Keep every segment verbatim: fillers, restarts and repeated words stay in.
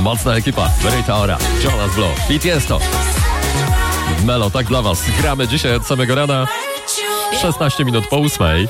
Mocna ekipa. Rita Ora, Jonas Blue, Pete Tiesto. Melo, tak dla was. Gramy dzisiaj od samego rana. szesnaście minut po ósmej.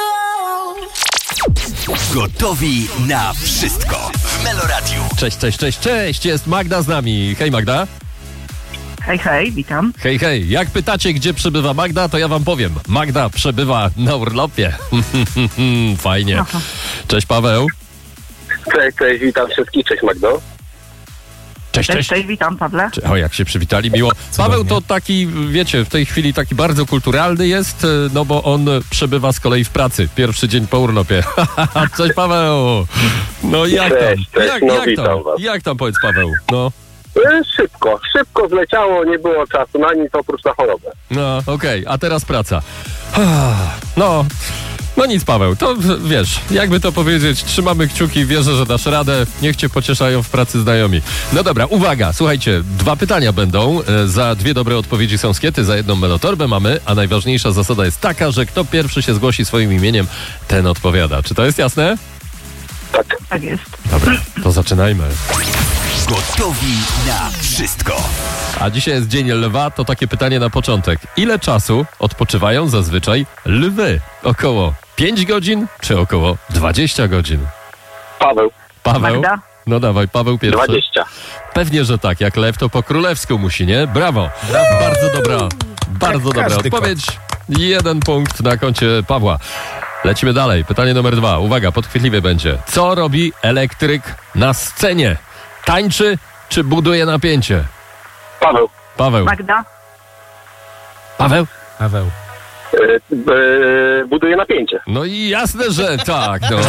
Gotowi na wszystko w Meloradiu. Cześć, cześć, cześć, cześć. Jest Magda z nami. Hej Magda. Hej, hej, witam. Hej, hej. Jak pytacie, gdzie przebywa Magda, to ja wam powiem. Magda przebywa na urlopie. Fajnie. Aha. Cześć Paweł. Cześć, cześć, witam wszystkich, cześć Magdo. Cześć, Cześć, cześć. cześć, witam, Pawle. O, jak się przywitali, miło. Paweł to taki, wiecie, w tej chwili taki bardzo kulturalny jest, no bo on przebywa z kolei w pracy. Pierwszy dzień po urlopie. Cześć Paweł. No jak tam? Cześć, cześć, Jak, no jak witam tam? was. Jak tam powiedz Paweł? No, E, Szybko, szybko zleciało, nie było czasu na nic oprócz na chorobę. no okej, a teraz praca. No, no nic Paweł, to w- wiesz, jakby to powiedzieć, trzymamy kciuki, wierzę, że dasz radę, niech cię pocieszają w pracy znajomi. No dobra, uwaga, słuchajcie, dwa pytania będą, e, za dwie dobre odpowiedzi są skiety, za jedną melotorbę mamy, a najważniejsza zasada jest taka, że kto pierwszy się zgłosi swoim imieniem, ten odpowiada. Czy to jest jasne? Tak, Tak jest. Dobra, to zaczynajmy. Gotowi na wszystko. A dzisiaj jest Dzień Lwa, to takie pytanie na początek. Ile czasu odpoczywają zazwyczaj lwy? Około pięć godzin czy około dwadzieścia godzin? Paweł, Paweł? Magda? No dawaj, Paweł pierwszy. dwadzieścia. Pewnie, że tak. Jak lew, to po królewsku musi, nie? Brawo. Bardzo dobra, bardzo dobra każdy odpowiedź. Jeden punkt na koncie Pawła. Lecimy dalej. Pytanie numer dwa. Uwaga, podchwytliwie będzie. Co robi elektryk na scenie? Tańczy czy buduje napięcie? Paweł, Paweł. Magda? Paweł? Paweł. e, e, buduje napięcie. No i jasne, że tak. No.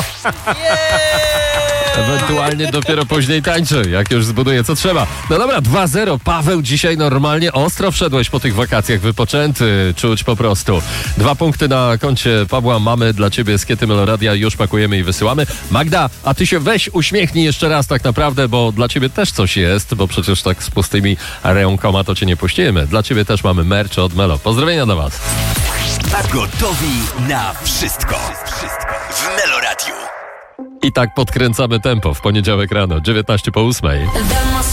Ewentualnie dopiero później tańczy, jak już zbuduje co trzeba. No dobra, dwa zero. Paweł, dzisiaj normalnie ostro wszedłeś po tych wakacjach, wypoczęty, czuć po prostu. Dwa punkty na koncie Pawła mamy dla ciebie z Kiety Meloradia, już pakujemy i wysyłamy. Magda, a ty się weź uśmiechnij jeszcze raz tak naprawdę, bo dla ciebie też coś jest, bo przecież tak z pustymi rękoma to cię nie puścimy. Dla ciebie też mamy merch od Melo. Pozdrowienia dla was. Gotowi na wszystko. Wszystko w Meloradiu. I tak podkręcamy tempo w poniedziałek rano, dziewiętnaście po ósmej.